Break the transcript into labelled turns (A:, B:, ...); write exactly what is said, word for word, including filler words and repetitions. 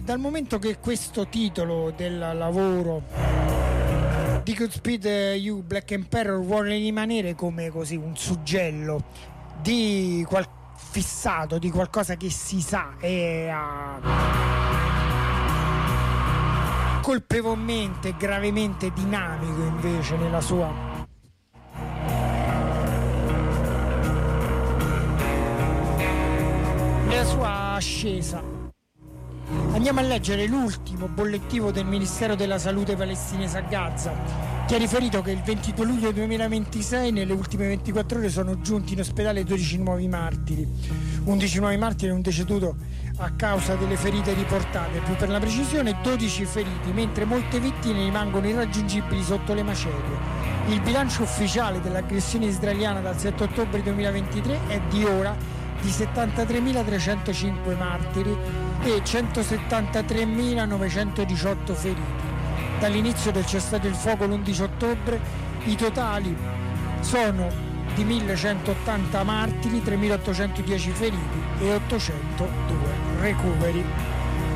A: dal momento che questo titolo del lavoro di Godspeed You Black Emperor vuole rimanere come così un suggello di qual- fissato, di qualcosa che si sa e uh, colpevolmente, gravemente dinamico invece nella sua nella sua ascesa. Andiamo a leggere l'ultimo bollettino del Ministero della Salute palestinese a Gaza, che ha riferito che il ventidue luglio duemilaventisei nelle ultime ventiquattro ore sono giunti in ospedale dodici nuovi martiri, undici nuovi martiri e un deceduto a causa delle ferite riportate, più per la precisione dodici feriti, mentre molte vittime rimangono irraggiungibili sotto le macerie. Il bilancio ufficiale dell'aggressione israeliana dal sette ottobre duemilaventitré è di ora di settantatremilatrecentocinque martiri e centosettantatremilanovecentodiciotto feriti. Dall'inizio del cessate il fuoco l'undici ottobre i totali sono di millecentottanta martiri, tremilaottocentodieci feriti e ottocentodue recuperi.